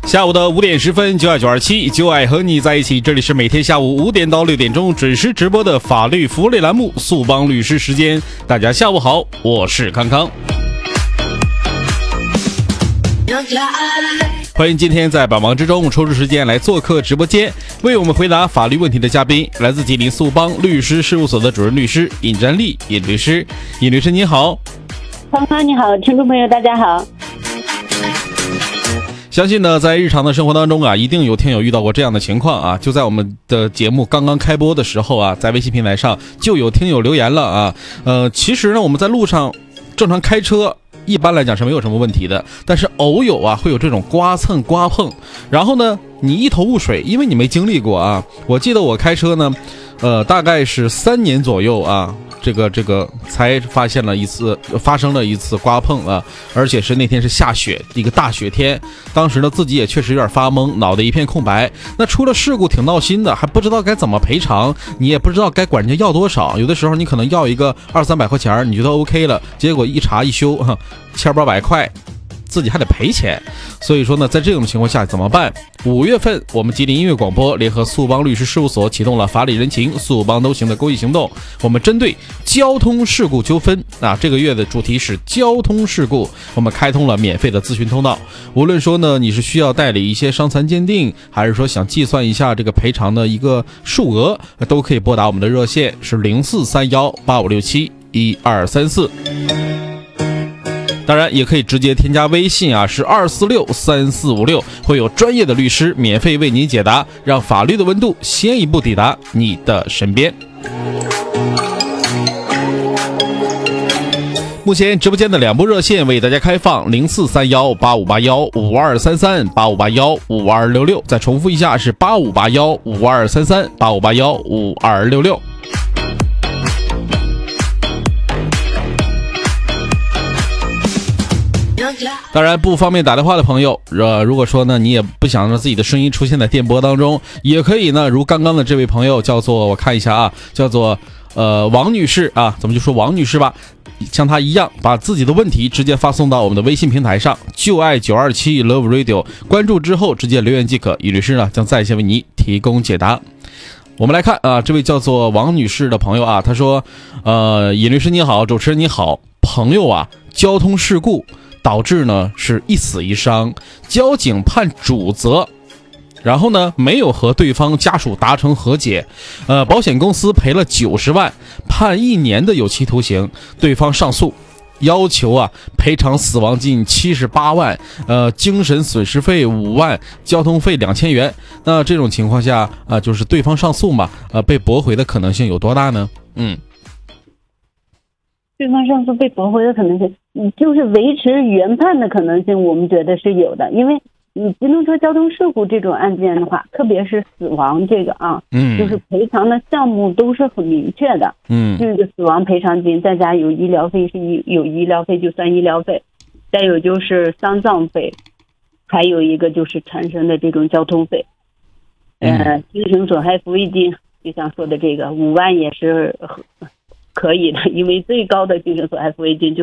下午的5点10分，92927就爱和你在一起。这里是每天下午5点到6点钟准时直播的法律福利栏目速帮律师时间。大家下午好，我是康康。欢迎今天在百忙之中抽出时间来做客直播间，为我们回答法律问题的嘉宾，来自吉林速帮律师事务所的主任律师尹占丽尹律师。尹律师你好。 康康你好，听众朋友大家好。 相信呢，在日常的生活当中啊，一定有听友遇到过这样的情况啊。就在我们的节目刚刚开播的时候啊，在微信平台上就有听友留言了啊。其实呢，我们在路上正常开车，一般来讲是没有什么问题的，但是偶有啊会有这种刮蹭刮碰，然后呢你一头雾水，因为你没经历过啊。我记得我开车呢，大概是3年左右啊。这个才发生了一次刮碰啊，而且是那天是下雪，一个大雪天，当时呢自己也确实有点发懵，脑袋一片空白。那出了事故挺闹心的，还不知道该怎么赔偿，你也不知道该管人家要多少，有的时候你可能要一个200-300块钱，你觉得 OK 了，结果一查一修，1800块。自己还得赔钱，所以说呢，在这种情况下怎么办？5月份，我们吉林音乐广播联合速帮律师事务所启动了法理人情、速帮都行的公益行动。我们针对交通事故纠纷啊，这个月的主题是交通事故，我们开通了免费的咨询通道。无论说呢，你是需要代理一些伤残鉴定，还是说想计算一下这个赔偿的一个数额，都可以拨打我们的热线是043185671234。当然也可以直接添加微信啊，是2463456，会有专业的律师免费为您解答，让法律的温度先一步抵达你的身边。目前直播间的2部热线为大家开放，043185815233，85815266，再重复一下是85815233，85815266。当然不方便打电话的朋友，如果说呢你也不想让自己的声音出现在电波当中，也可以呢如刚刚的这位朋友叫做，我看一下啊，叫做王女士啊，咱们就说王女士吧，像她一样把自己的问题直接发送到我们的微信平台上，就爱927 Love Radio， 关注之后直接留言即可，尹律师呢将在线为你提供解答。我们来看啊，这位叫做王女士的朋友啊，她说尹律师你好，主持人你好，朋友啊交通事故导致呢是1死1伤，交警判主责，然后呢没有和对方家属达成和解，保险公司赔了90万，判1年的有期徒刑，对方上诉，要求啊赔偿死亡金78万，精神损失费5万，交通费2000元。那这种情况下就是对方上诉嘛，被驳回的可能性有多大呢？ 对方上诉被驳回的可能性，就是维持原判的可能性，我们觉得是有的。因为你机动车交通事故这种案件的话，特别是死亡这个啊，就是赔偿的项目都是很明确的。这个死亡赔偿金，再加有医疗费，有医疗费就算医疗费，再有就是丧葬费，还有一个就是产生的这种交通费。精神损害抚慰金，就像说的这个5万也是可以的，因为最高的精神损害抚慰金就